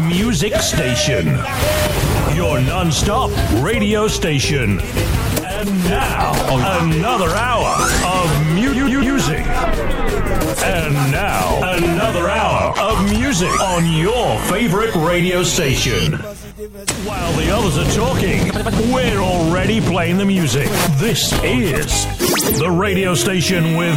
music station. Your non-stop radio station. And now, another hour of music. And now, another hour of music on your favorite radio station. While the others are talking, we're already playing the music. This is the radio station with